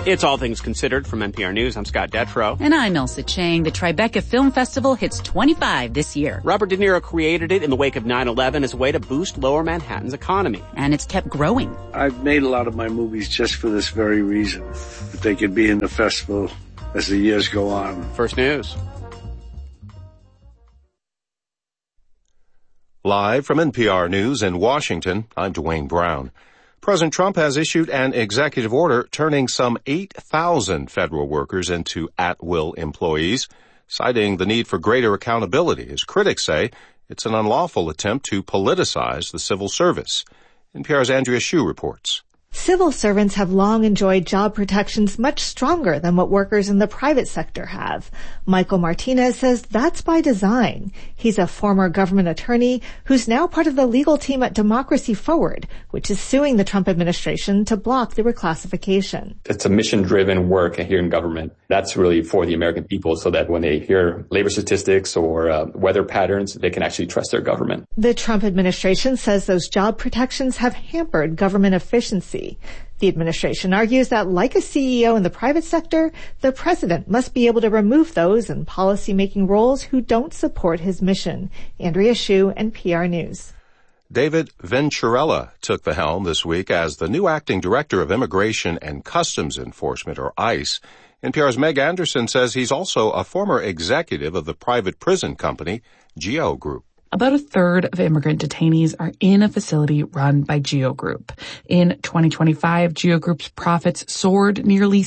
It's All Things Considered from NPR News. I'm Scott Detrow. And I'm Elsa Chang. The Tribeca Film Festival hits 25 this year. Robert De Niro created it in the wake of 9/11 as a way to boost Lower Manhattan's economy. And it's kept growing. I've made a lot of my movies just for this very reason, that they could be in the festival as the years go on. First News. Live from NPR News in Washington, I'm Dwayne Brown. President Trump has issued an executive order turning some 8,000 federal workers into at-will employees, citing the need for greater accountability. As critics say, it's an unlawful attempt to politicize the civil service. NPR's Andrea Hsu reports. Civil servants have long enjoyed job protections much stronger than what workers in the private sector have. Michael Martinez says that's by design. He's a former government attorney who's now part of the legal team at Democracy Forward, which is suing the Trump administration to block the reclassification. It's a mission-driven work here in government. That's really for the American people so that when they hear labor statistics or weather patterns, they can actually trust their government. The Trump administration says those job protections have hampered government efficiency. The administration argues that, like a CEO in the private sector, the president must be able to remove those in policy-making roles who don't support his mission. Andrea Hsu, NPR News. David Venturella took the helm this week as the new acting director of Immigration and Customs Enforcement, or ICE. NPR's Meg Anderson says he's also a former executive of the private prison company, GEO Group. About a third of immigrant detainees are in a facility run by GEO Group. In 2025, GEO Group's profits soared nearly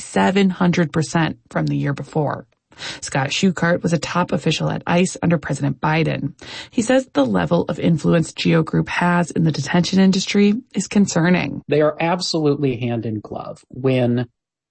700% from the year before. Scott Shukart was a top official at ICE under President Biden. He says the level of influence GEO Group has in the detention industry is concerning. They are absolutely hand in glove. When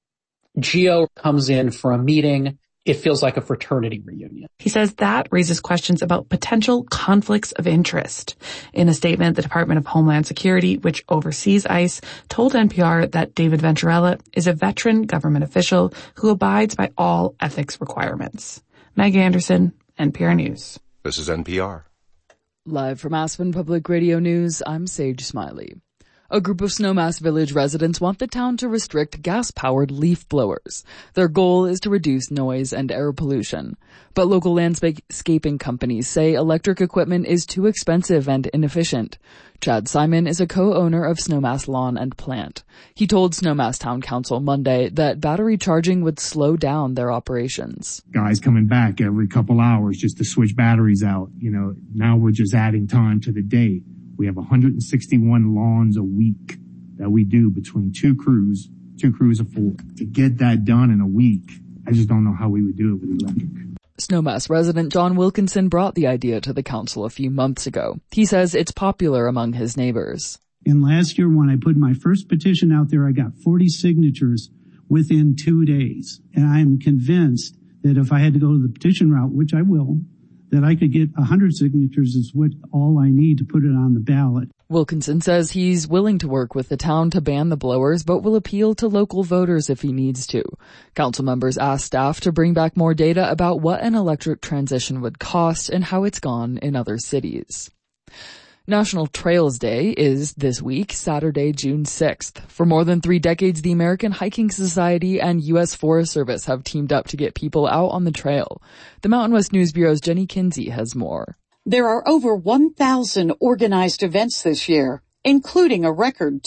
GEO comes in for a meeting, it feels like a fraternity reunion. He says that raises questions about potential conflicts of interest. In a statement, the Department of Homeland Security, which oversees ICE, told NPR that David Venturella is a veteran government official who abides by all ethics requirements. Meg Anderson, NPR News. This is NPR. Live from Aspen Public Radio News, I'm Sage Smiley. A group of Snowmass Village residents want the town to restrict gas-powered leaf blowers. Their goal is to reduce noise and air pollution. But local landscaping companies say electric equipment is too expensive and inefficient. Chad Simon is a co-owner of Snowmass Lawn and Plant. He told Snowmass Town Council Monday that battery charging would slow down their operations. Guys coming back every couple hours just to switch batteries out. Now we're just adding time to the day. We have 161 lawns a week that we do between two crews of 4. To get that done in a week, I just don't know how we would do it with electric. Snowmass resident John Wilkinson brought the idea to the council a few months ago. He says it's popular among his neighbors. And last year when I put my first petition out there, I got 40 signatures within 2 days. And I am convinced that if I had to go to the petition route, which I will, that I could get 100 signatures is what all I need to put it on the ballot. Wilkinson says he's willing to work with the town to ban the blowers, but will appeal to local voters if he needs to. Council members asked staff to bring back more data about what an electric transition would cost and how it's gone in other cities. National Trails Day is this week, Saturday, June 6th. For more than 3 decades, the American Hiking Society and U.S. Forest Service have teamed up to get people out on the trail. The Mountain West News Bureau's Jenny Kinsey has more. There are over 1,000 organized events this year, including a record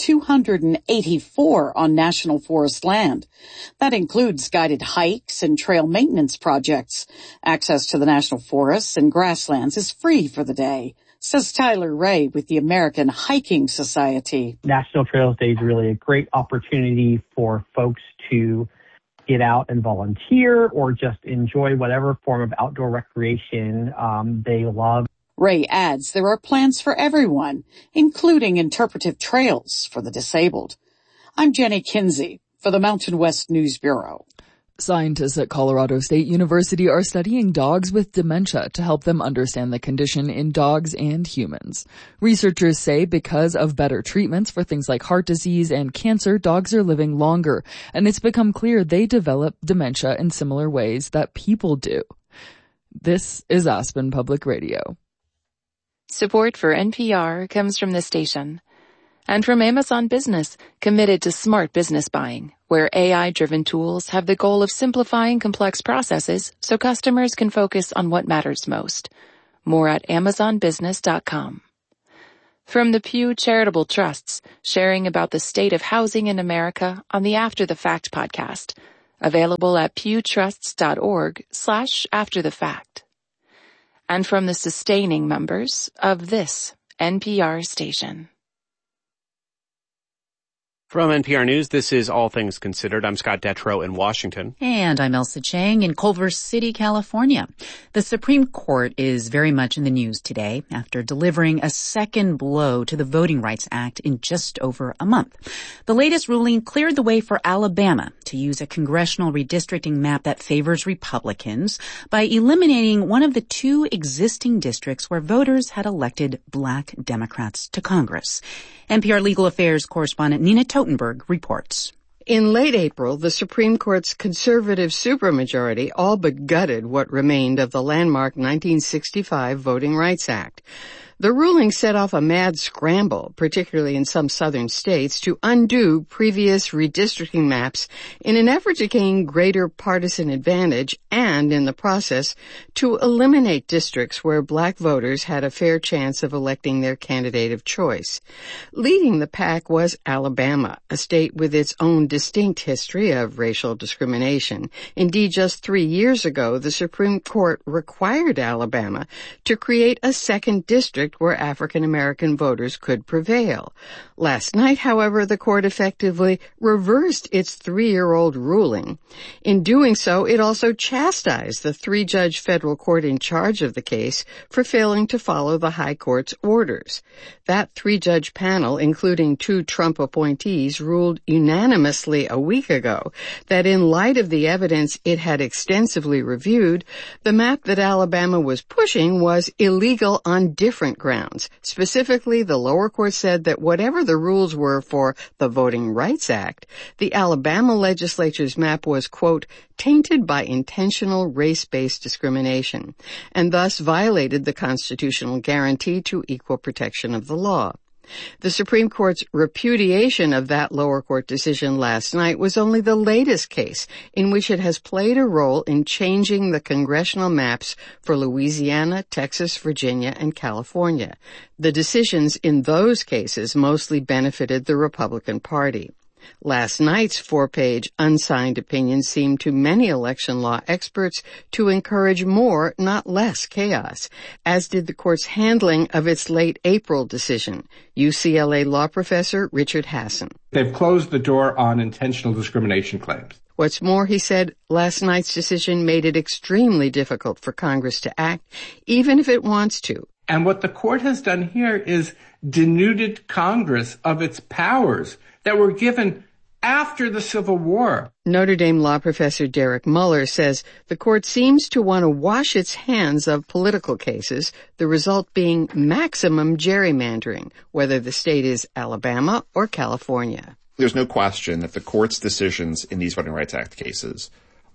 284 on national forest land. That includes guided hikes and trail maintenance projects. Access to the national forests and grasslands is free for the day, says Tyler Ray with the American Hiking Society. National Trails Day is really a great opportunity for folks to get out and volunteer or just enjoy whatever form of outdoor recreation they love. Ray adds there are plans for everyone, including interpretive trails for the disabled. I'm Jenny Kinsey for the Mountain West News Bureau. Scientists at Colorado State University are studying dogs with dementia to help them understand the condition in dogs and humans. Researchers say because of better treatments for things like heart disease and cancer, dogs are living longer, and it's become clear they develop dementia in similar ways that people do. This is Aspen Public Radio. Support for NPR comes from this station And from Amazon Business, committed to smart business buying, where AI-driven tools have the goal of simplifying complex processes so customers can focus on what matters most. More at amazonbusiness.com. From the Pew Charitable Trusts, sharing about the state of housing in America on the After the Fact podcast, available at pewtrusts.org/afterthefact. And from the sustaining members of this NPR station. From NPR News, this is All Things Considered. I'm Scott Detrow in Washington. And I'm Elsa Chang in Culver City, California. The Supreme Court is very much in the news today after delivering a second blow to the Voting Rights Act in just over a month. The latest ruling cleared the way for Alabama to use a congressional redistricting map that favors Republicans by eliminating one of the two existing districts where voters had elected Black Democrats to Congress. NPR Legal Affairs correspondent Nina Totenberg reports. In late April, the Supreme Court's conservative supermajority all but gutted what remained of the landmark 1965 Voting Rights Act. The ruling set off a mad scramble, particularly in some southern states, to undo previous redistricting maps in an effort to gain greater partisan advantage and, in the process, to eliminate districts where Black voters had a fair chance of electing their candidate of choice. Leading the pack was Alabama, a state with its own distinct history of racial discrimination. Indeed, just 3 years ago, the Supreme Court required Alabama to create a second district where African American voters could prevail. Last night, however, the court effectively reversed its 3-year-old ruling. In doing so, it also chastised the 3-judge federal court in charge of the case for failing to follow the high court's orders. That 3-judge panel, including 2 Trump appointees, ruled unanimously a week ago that in light of the evidence it had extensively reviewed, the map that Alabama was pushing was illegal on different grounds. Specifically, the lower court said that whatever the rules were for the Voting Rights Act, the Alabama legislature's map was, quote, tainted by intentional race-based discrimination, and thus violated the constitutional guarantee to equal protection of the law. The Supreme Court's repudiation of that lower court decision last night was only the latest case in which it has played a role in changing the congressional maps for Louisiana, Texas, Virginia, and California. The decisions in those cases mostly benefited the Republican Party. Last night's 4-page unsigned opinion seemed to many election law experts to encourage more, not less, chaos, as did the court's handling of its late April decision. UCLA law professor Richard Hassan. They've closed the door on intentional discrimination claims. What's more, he said, last night's decision made it extremely difficult for Congress to act, even if it wants to. And what the court has done here is denuded Congress of its powers that were given after the Civil War. Notre Dame law professor Derek Muller says the court seems to want to wash its hands of political cases, the result being maximum gerrymandering, whether the state is Alabama or California. There's no question that the court's decisions in these Voting Rights Act cases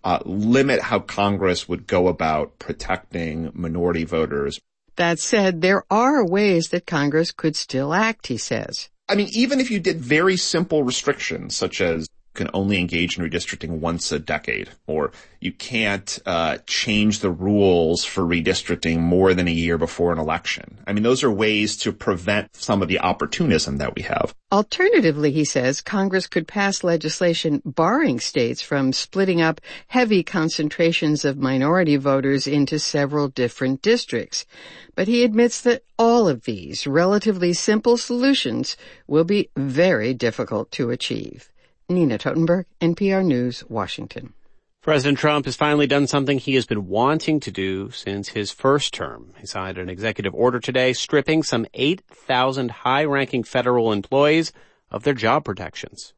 limit how Congress would go about protecting minority voters. That said, there are ways that Congress could still act, he says. I mean, even if you did very simple restrictions, such as you can only engage in redistricting once a decade, or you can't change the rules for redistricting more than a year before an election. I mean, those are ways to prevent some of the opportunism that we have. Alternatively, he says, Congress could pass legislation barring states from splitting up heavy concentrations of minority voters into several different districts. But he admits that all of these relatively simple solutions will be very difficult to achieve. Nina Totenberg, NPR News, Washington. President Trump has finally done something he has been wanting to do since his first term. He signed an executive order today stripping some 8,000 high-ranking federal employees of their job protections.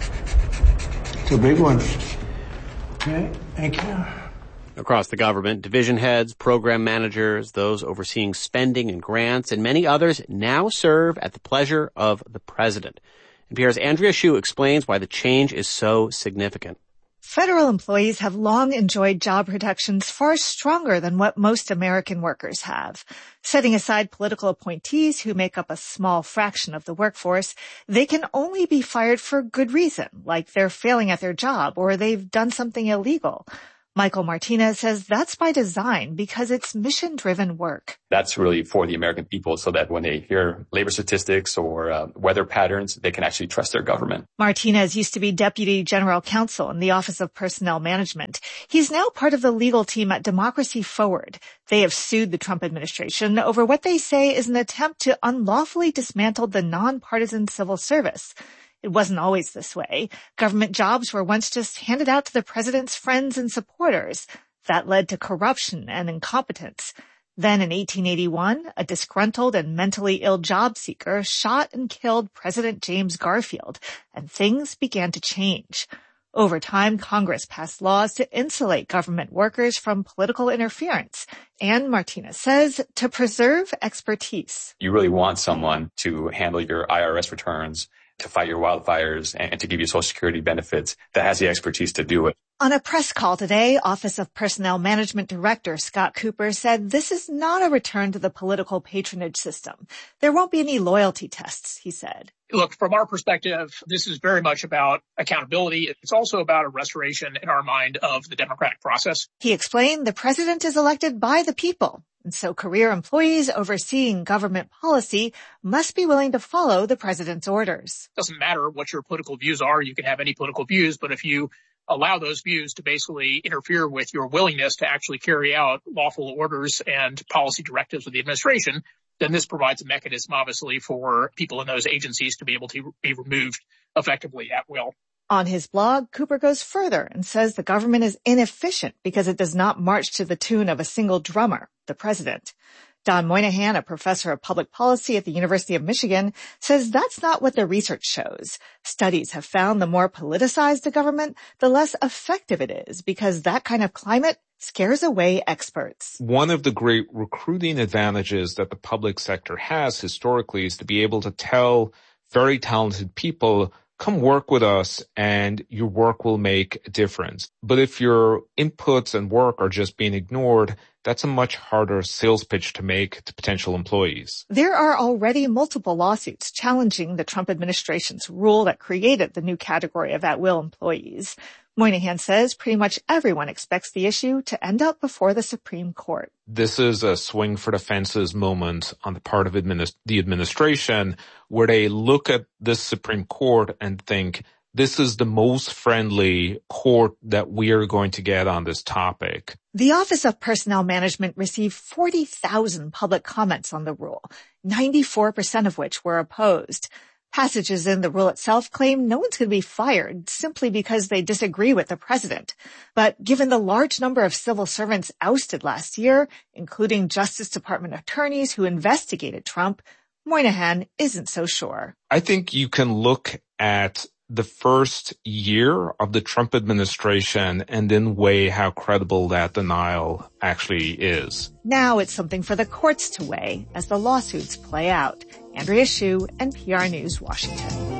It's a big one. Okay, thank you. Across the government, division heads, program managers, those overseeing spending and grants, and many others now serve at the pleasure of the president. NPR's Andrea Hsu explains why the change is so significant. Federal employees have long enjoyed job protections far stronger than what most American workers have. Setting aside political appointees who make up a small fraction of the workforce, they can only be fired for good reason, like they're failing at their job or they've done something illegal. Michael Martinez says that's by design because it's mission-driven work. That's really for the American people so that when they hear labor statistics or weather patterns, they can actually trust their government. Martinez used to be Deputy General Counsel in the Office of Personnel Management. He's now part of the legal team at Democracy Forward. They have sued the Trump administration over what they say is an attempt to unlawfully dismantle the nonpartisan civil service. It wasn't always this way. Government jobs were once just handed out to the president's friends and supporters. That led to corruption and incompetence. Then in 1881, a disgruntled and mentally ill job seeker shot and killed President James Garfield, and things began to change. Over time, Congress passed laws to insulate government workers from political interference, and Martinez says to preserve expertise. You really want someone to handle your IRS returns, to fight your wildfires, and to give you Social Security benefits that has the expertise to do it. On a press call today, Office of Personnel Management Director Scott Cooper said this is not a return to the political patronage system. There won't be any loyalty tests, he said. Look, from our perspective, this is very much about accountability. It's also about a restoration, in our mind, of the democratic process. He explained the president is elected by the people, and so career employees overseeing government policy must be willing to follow the president's orders. It doesn't matter what your political views are. You can have any political views, but if you allow those views to basically interfere with your willingness to actually carry out lawful orders and policy directives of the administration, then this provides a mechanism, obviously, for people in those agencies to be able to be removed effectively at will. On his blog, Cooper goes further and says the government is inefficient because it does not march to the tune of a single drummer, the president. Don Moynihan, a professor of public policy at the University of Michigan, says that's not what the research shows. Studies have found the more politicized the government, the less effective it is because that kind of climate scares away experts. One of the great recruiting advantages that the public sector has historically is to be able to tell very talented people, come work with us and your work will make a difference. But if your inputs and work are just being ignored, that's a much harder sales pitch to make to potential employees. There are already multiple lawsuits challenging the Trump administration's rule that created the new category of at-will employees. Moynihan says pretty much everyone expects the issue to end up before the Supreme Court. This is a swing for the fences moment on the part of the administration where they look at this Supreme Court and think, this is the most friendly court that we are going to get on this topic. The Office of Personnel Management received 40,000 public comments on the rule, 94% of which were opposed. Passages in the rule itself claim no one's going to be fired simply because they disagree with the president. But given the large number of civil servants ousted last year, including Justice Department attorneys who investigated Trump, Moynihan isn't so sure. I think you can look at the first year of the Trump administration and then weigh how credible that denial actually is. Now it's something for the courts to weigh as the lawsuits play out. Andrea Hsu, NPR News, Washington.